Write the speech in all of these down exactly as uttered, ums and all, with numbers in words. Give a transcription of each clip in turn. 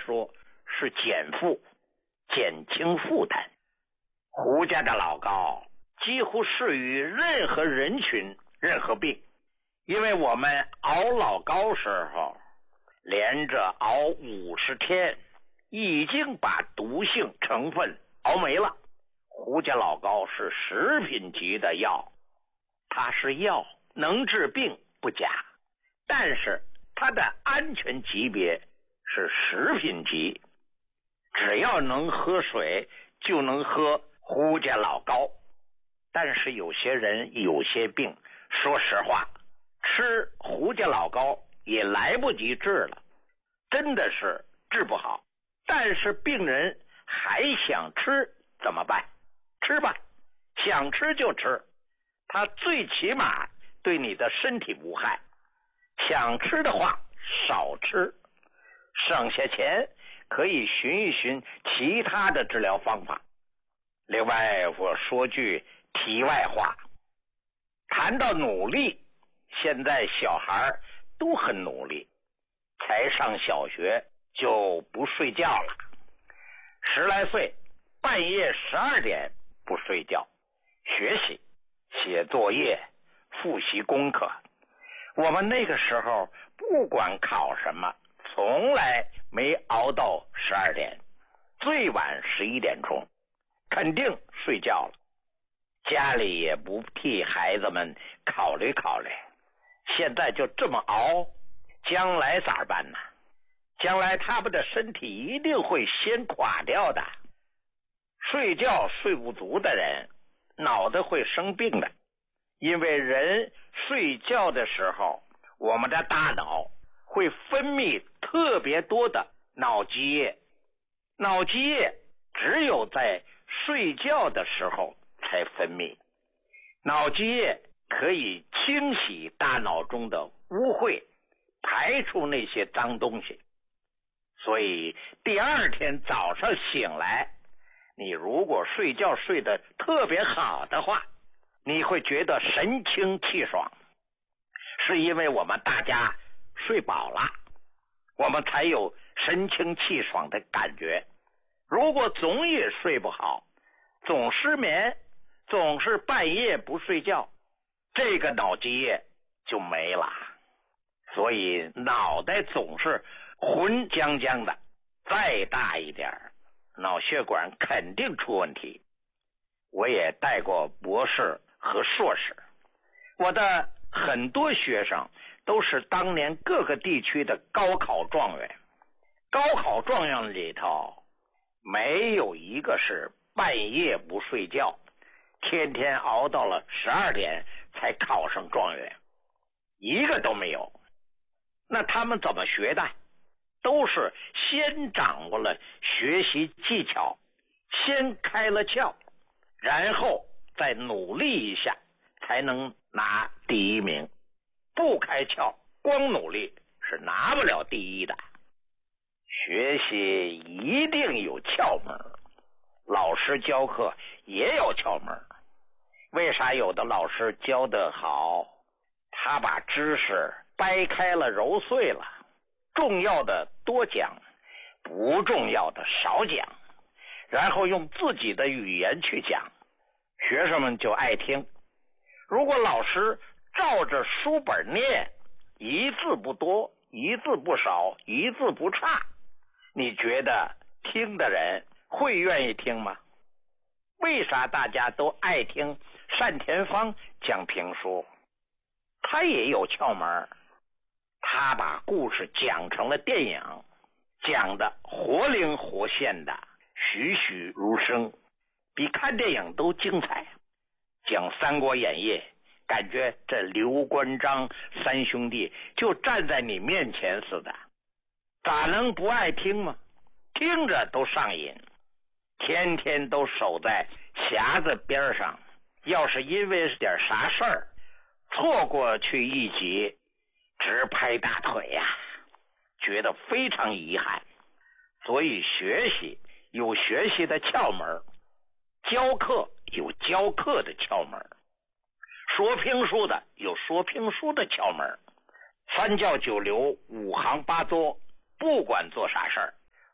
说是减负，减轻负担。胡家的老高几乎适于任何人群、任何病，因为我们熬老高时候，连着熬五十天，已经把毒性成分熬没了。胡家老高是食品级的药，它是药，能治病不假，但是它的安全级别是食品级，只要能喝水就能喝胡家老高。但是有些人有些病，说实话，吃胡家老高也来不及治了，真的是治不好。但是病人还想吃怎么办？吃吧，想吃就吃，它最起码对你的身体无害。想吃的话少吃，省下钱可以寻一寻其他的治疗方法。另外我说句题外话，谈到努力，现在小孩都很努力，才上小学就不睡觉了，十来岁半夜十二点不睡觉，学习写作业复习功课。我们那个时候不管考什么，从来没熬到十二点，最晚十一点钟肯定睡觉了。家里也不替孩子们考虑考虑，现在就这么熬，将来咋办呢？将来他们的身体一定会先垮掉的。睡觉睡不足的人脑袋会生病的，因为人睡觉的时候，我们的大脑会分泌特别多的脑积液，脑积液只有在睡觉的时候才分泌。脑积液可以清洗大脑中的污秽，排出那些脏东西。所以第二天早上醒来，你如果睡觉睡得特别好的话，你会觉得神清气爽，是因为我们大家睡饱了，我们才有神清气爽的感觉。如果总也睡不好，总失眠，总是半夜不睡觉，这个脑积液就没了。所以脑袋总是浑浆浆的，再大一点脑血管肯定出问题。我也带过博士和硕士，我的很多学生都是当年各个地区的高考状元，高考状元里头没有一个是半夜不睡觉，天天熬到了十二点才考上状元，一个都没有。那他们怎么学的？都是先掌握了学习技巧，先开了窍，然后再努力一下才能拿第一名。不开窍光努力是拿不了第一的。学习一定有窍门，老师教课也有窍门。为啥有的老师教得好，他把知识掰开了揉碎了，重要的多讲，不重要的少讲，然后用自己的语言去讲，学生们就爱听。如果老师照着书本念，一字不多，一字不少，一字不差，你觉得听的人会愿意听吗？为啥大家都爱听单田芳讲评书？他也有窍门，他把故事讲成了电影，讲的活灵活现的，栩栩如生，比看电影都精彩。讲《三国演义》，感觉这刘关张三兄弟就站在你面前似的，咋能不爱听吗？听着都上瘾，天天都守在匣子边上，要是因为点啥事儿错过去一集，直拍大腿呀、啊，觉得非常遗憾。所以学习有学习的窍门，教课有教课的窍门，说评书的有说评书的窍门。三教九流五行八作，不管做啥事儿，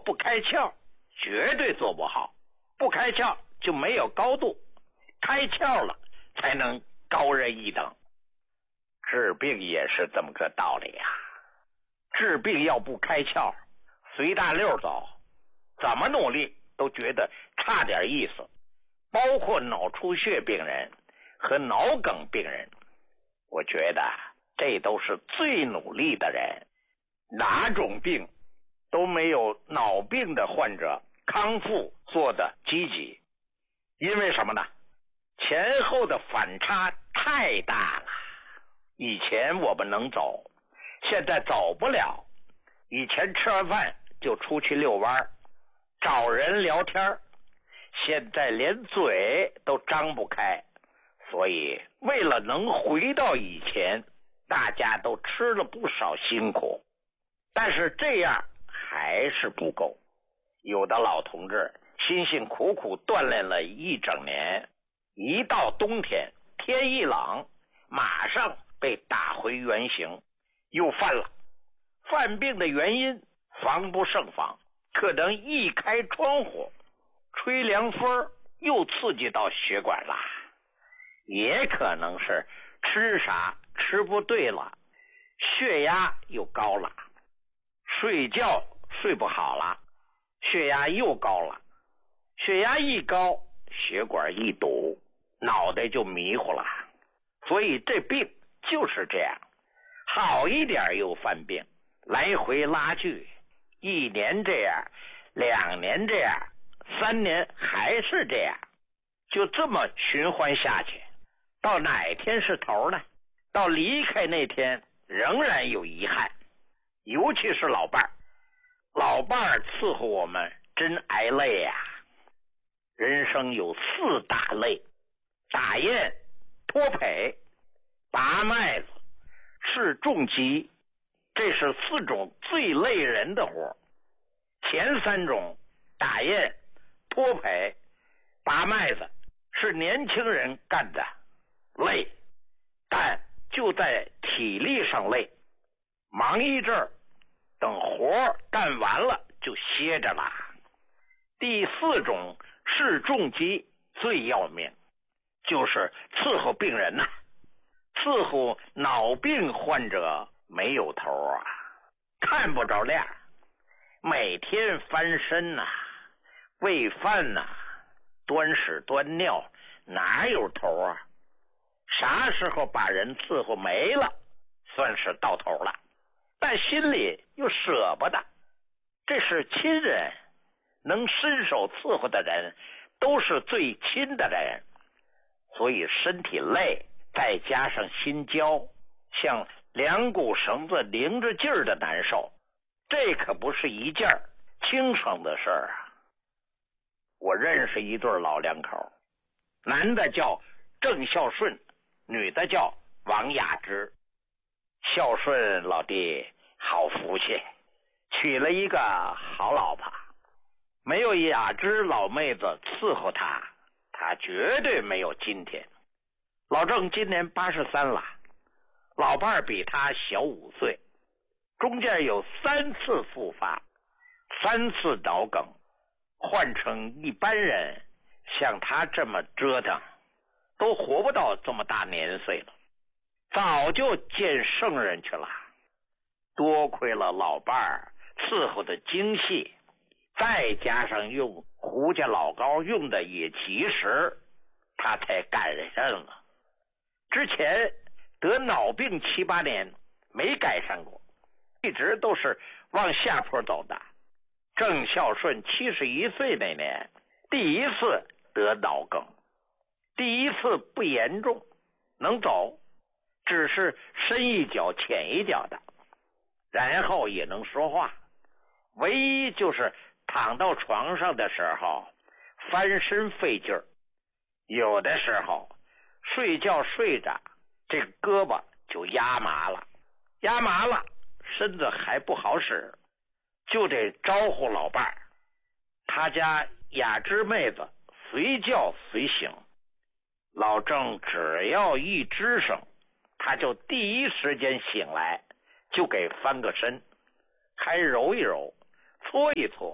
不开窍，绝对做不好。不开窍就没有高度，开窍了才能高人一等。治病也是这么个道理啊。治病要不开窍，随大溜走，怎么努力都觉得差点意思。包括脑出血病人和脑梗病人，我觉得这都是最努力的人，哪种病都没有脑病的患者康复做的积极。因为什么呢？前后的反差太大了。以前我们能走，现在走不了。以前吃完饭就出去遛弯，找人聊天，现在连嘴都张不开。所以为了能回到以前，大家都吃了不少辛苦。但是这样还是不够。有的老同志辛辛苦苦锻炼了一整年，一到冬天天一冷，马上被打回原形，又犯了。犯病的原因防不胜防，可能一开窗户吹凉风又刺激到血管了，也可能是吃啥吃不对了，血压又高了，睡觉睡不好了，血压又高了，血压一高，血管一堵，脑袋就迷糊了。所以这病就是这样，好一点又犯病，来回拉锯，一年这样，两年这样，三年还是这样，就这么循环下去，到哪天是头呢？到离开那天仍然有遗憾。尤其是老伴儿，老伴儿伺候我们真挨累呀、啊。人生有四大累：打雁、脱圯、拔麦子、试重机，这是四种最累人的活。前三种打雁、脱圯、拔麦子是年轻人干的，累，但就在体力上累，忙一阵儿，等活干完了就歇着了。第四种是重机最要命，就是伺候病人呐、啊，伺候脑病患者没有头啊，看不着亮，每天翻身呐、啊，喂饭呐、啊，端屎端尿，哪有头啊？啥时候把人伺候没了，算是到头了，但心里又舍不得。这是亲人，能伸手伺候的人都是最亲的人，所以身体累，再加上心焦，像两股绳子拧着劲儿的难受，这可不是一件轻省的事儿啊。我认识一对老两口，男的叫郑孝顺，女的叫王雅芝。孝顺老弟好福气，娶了一个好老婆，没有雅芝老妹子伺候他，他绝对没有今天。老郑今年八十三了，老伴儿比他小五岁，中间有三次复发，三次脑梗，换成一般人像他这么折腾，都活不到这么大年岁了，早就见圣人去了。多亏了老伴儿伺候的精细，再加上用胡家老膏用的也及时，他才感染了。之前得脑病七八年没改善过，一直都是往下坡走的。郑孝顺七十一岁那年第一次得脑梗，第一次不严重，能走，只是深一脚浅一脚的，然后也能说话，唯一就是躺到床上的时候翻身费劲儿，有的时候睡觉睡着这胳膊就压麻了，压麻了身子还不好使，就得招呼老伴儿。他家雅芝妹子随叫随醒，老郑只要一吱声，他就第一时间醒来，就给翻个身，还揉一揉搓一搓，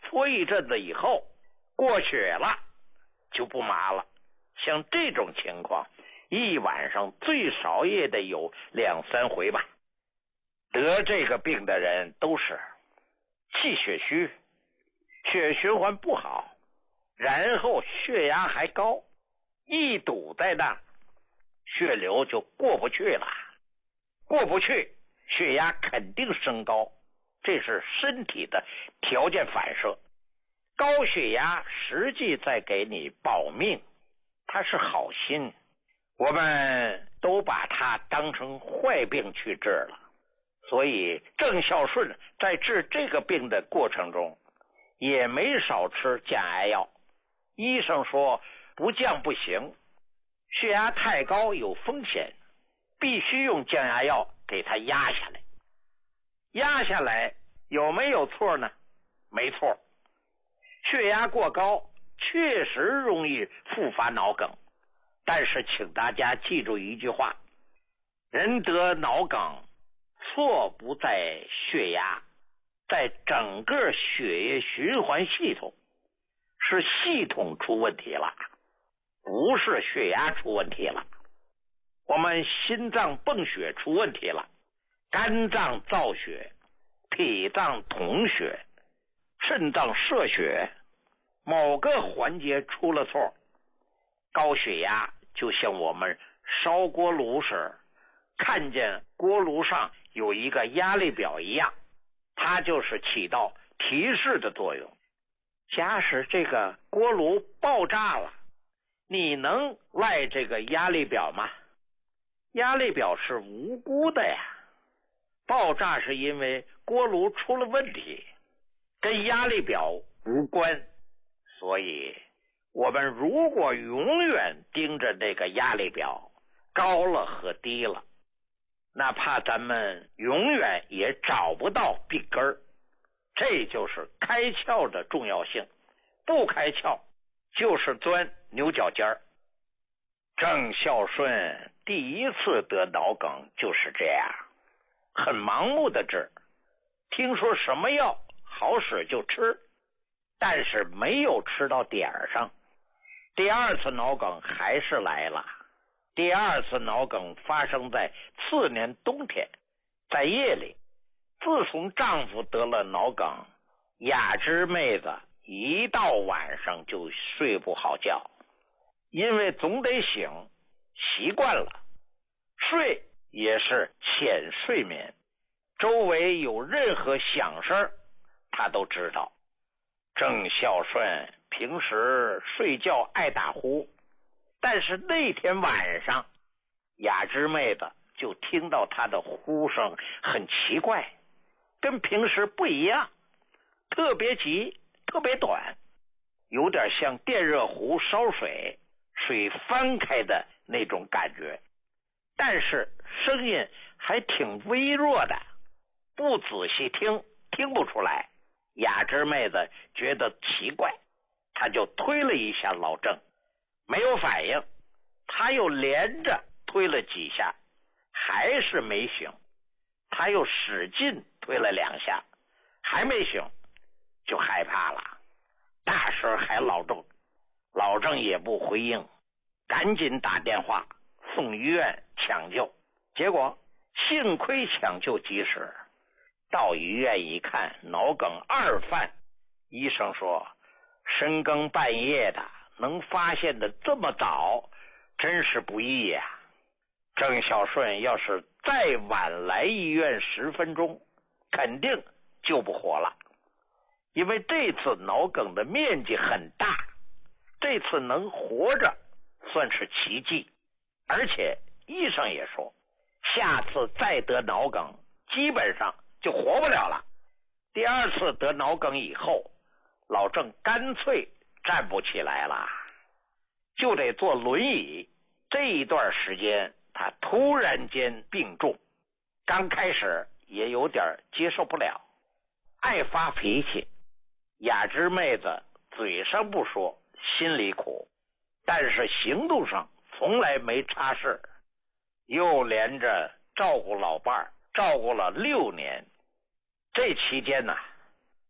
搓一阵子以后过血了就不麻了。像这种情况一晚上最少也得有两三回吧。得这个病的人都是气血虚，血循环不好，然后血压还高，一堵在那，血流就过不去了，过不去，血压肯定升高，这是身体的条件反射。高血压实际在给你保命，它是好心，我们都把它当成坏病去治了。所以郑孝顺在治这个病的过程中也没少吃降压药。医生说不降不行，血压太高有风险，必须用降压药给它压下来。压下来有没有错呢？没错，血压过高确实容易复发脑梗，但是请大家记住一句话，人得脑梗错不在血压，在整个血液循环系统，是系统出问题了，不是血压出问题了。我们心脏泵血出问题了，肝脏造血，脾脏统血，肾脏摄血，某个环节出了错，高血压就像我们烧锅炉时看见锅炉上有一个压力表一样，它就是起到提示的作用。假使这个锅炉爆炸了，你能赖这个压力表吗？压力表是无辜的呀，爆炸是因为锅炉出了问题，跟压力表无关。所以我们如果永远盯着这个压力表高了和低了，哪怕咱们永远也找不到病根儿。这就是开窍的重要性，不开窍就是钻牛角尖儿。郑孝顺第一次得脑梗就是这样，很盲目的治，听说什么药好使就吃，但是没有吃到点儿上。第二次脑梗还是来了，第二次脑梗发生在次年冬天，在夜里。自从丈夫得了脑梗，雅芝妹子一到晚上就睡不好觉，因为总得醒，习惯了，睡也是浅睡眠，周围有任何响声她都知道。郑孝顺平时睡觉爱打呼，但是那天晚上雅芝妹子就听到她的呼声很奇怪，跟平时不一样，特别急，特别短，有点像电热壶烧水，水翻开的那种感觉，但是声音还挺微弱的，不仔细听听不出来。雅芝妹子觉得奇怪，她就推了一下老郑，没有反应，她又连着推了几下，还是没醒，她又使劲推了两下，还没醒，就害怕了，大声喊老郑，老郑也不回应，赶紧打电话送医院抢救，结果幸亏抢救及时，到医院一看脑梗二犯，医生说深更半夜的能发现的这么早，真是不易呀。郑孝顺要是再晚来医院十分钟，肯定救不活了，因为这次脑梗的面积很大，这次能活着算是奇迹，而且医生也说下次再得脑梗基本上就活不了了。第二次得脑梗以后，老郑干脆站不起来了，就得坐轮椅。这一段时间他突然间病重，刚开始也有点接受不了，爱发脾气。雅芝妹子嘴上不说，心里苦，但是行动上从来没差事，又连着照顾老伴儿，照顾了六年。这期间呢，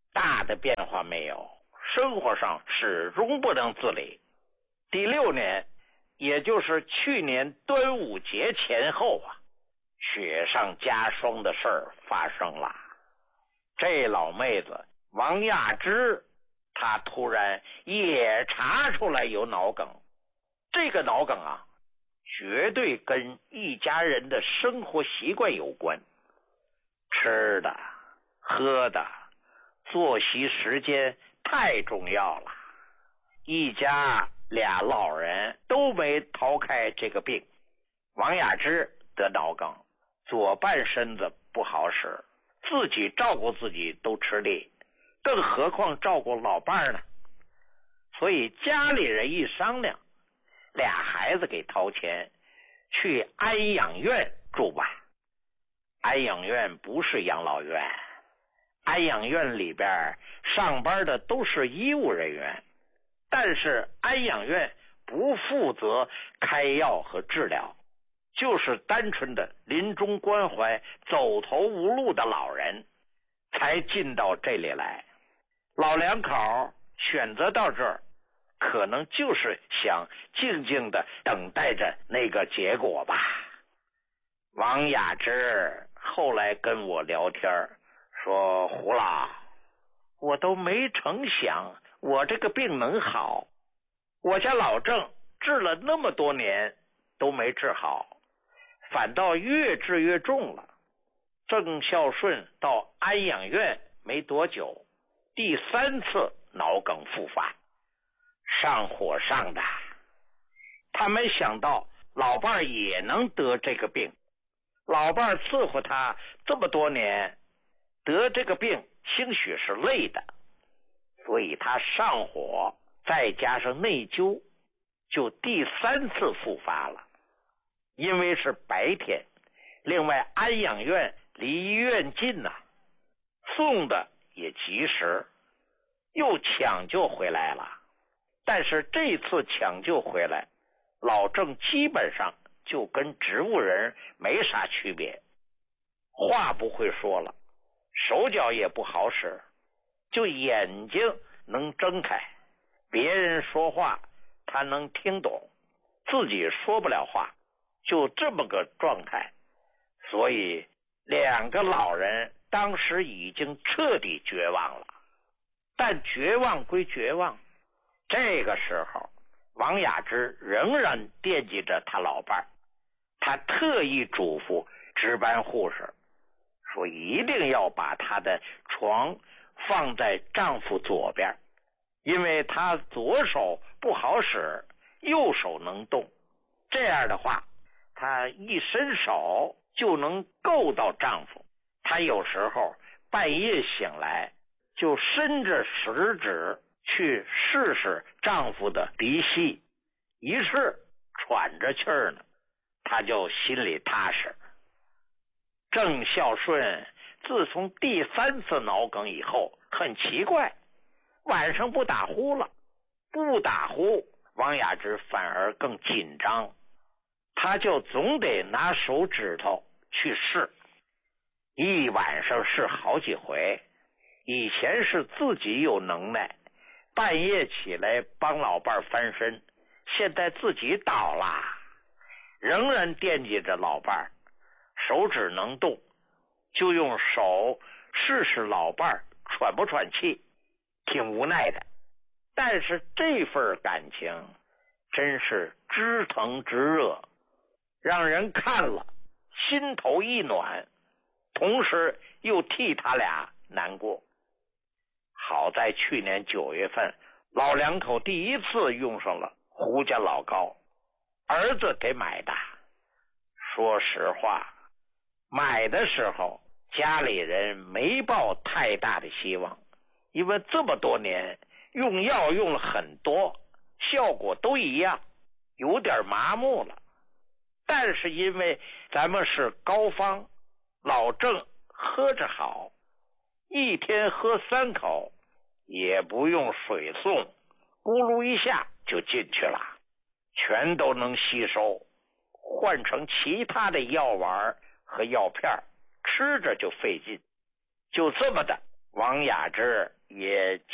大的变化没有，生活上始终不能自理。第六年，也就是去年端午节前后啊，雪上加霜的事儿发生了。这老妹子王亚芝，她突然也查出来有脑梗。这个脑梗啊，绝对跟一家人的生活习惯有关，吃的、喝的、作息时间太重要了。一家俩老人都没逃开这个病。王亚芝得脑梗，左半身子不好使，自己照顾自己都吃力，更何况照顾老伴儿呢？所以家里人一商量，俩孩子给掏钱去安养院住吧。安养院不是养老院，安养院里边上班的都是医务人员，但是安养院不负责开药和治疗，就是单纯的临终关怀走投无路的老人才进到这里来。老两口选择到这儿，可能就是想静静的等待着那个结果吧。王亚芝后来跟我聊天说，胡老，我都没成想我这个病能好，我家老郑治了那么多年都没治好，反倒越治越重了。郑孝顺到安养院没多久，第三次脑梗复发，上火上的。他没想到老伴儿也能得这个病，老伴儿伺候他这么多年，得这个病兴许是累的，所以他上火再加上内疚，就第三次复发了。因为是白天，另外安养院离医院近呐、啊，送的也及时，又抢救回来了。但是这次抢救回来，老郑基本上就跟植物人没啥区别，话不会说了，手脚也不好使，就眼睛能睁开，别人说话他能听懂，自己说不了话，就这么个状态。所以两个老人当时已经彻底绝望了。但绝望归绝望，这个时候王亚芝仍然惦记着他老伴儿，他特意嘱咐值班护士说，一定要把他的床放在丈夫左边，因为他左手不好使，右手能动，这样的话他一伸手就能够到丈夫。他有时候半夜醒来就伸着食指去试试丈夫的鼻息，一试喘着气儿呢，他就心里踏实。郑孝顺自从第三次脑梗以后，很奇怪，晚上不打呼了，不打呼，王亚芝反而更紧张，他就总得拿手指头去试，一晚上试好几回。以前是自己有能耐，半夜起来帮老伴翻身，现在自己倒了，仍然惦记着老伴，手指能动，就用手试试老伴喘不喘气，挺无奈的。但是这份感情真是知疼知热，让人看了心头一暖，同时又替他俩难过。好在去年九月份，老两口第一次用上了胡家老膏，儿子给买的。说实话，买的时候家里人没抱太大的希望，因为这么多年用药用了很多，效果都一样，有点麻木了。但是因为咱们是膏方，老郑喝着好，一天喝三口，也不用水送，咕噜一下就进去了，全都能吸收。换成其他的药丸和药片，吃着就费劲。就这么的，王雅芝也